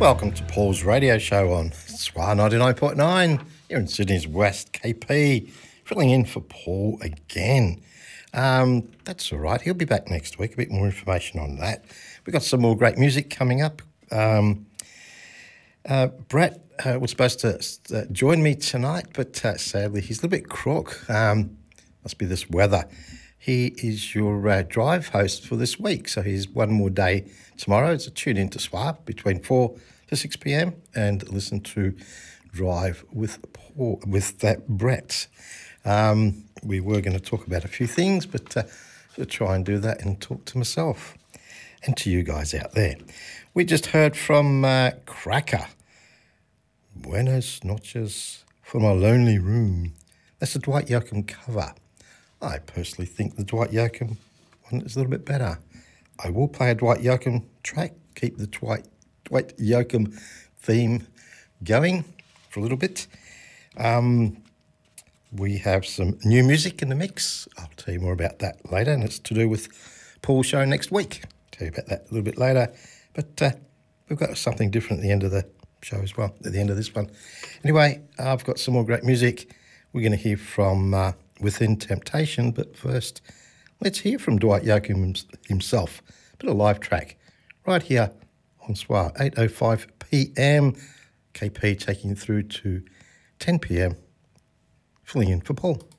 Welcome to Paul's radio show on SWAR 99.9 here in Sydney's West KP, filling in for Paul again. That's all right. He'll be back next week. A bit more information on that. We've got some more great music coming up. Brett was supposed to join me tonight, but sadly he's a little bit crook. Must be this weather. He is your drive host for this week, so he's one more day tomorrow. So tune in to SWAR between 4 to 6 p.m. and listen to Drive with Paul, with Brett. We were going to talk about a few things, but I'll try and do that and talk to myself and to you guys out there. We just heard from Cracker. Buenas noches for my lonely room. That's the Dwight Yoakam cover. I personally think the Dwight Yoakam one is a little bit better. I will play a Dwight Yoakam track, keep the Dwight Yoakam theme going for a little bit. We have some new music in the mix. I'll tell you more about that later, and it's to do with Paul's show next week. I'll tell you about that a little bit later. But we've got something different at the end of the show as well, at the end of this one. Anyway, I've got some more great music. We're going to hear from Within Temptation, but first, let's hear from Dwight Yoakam himself. A bit of live track right here on SWAR, 8:05 p.m. KP taking through to 10 p.m. Filling in for Paul.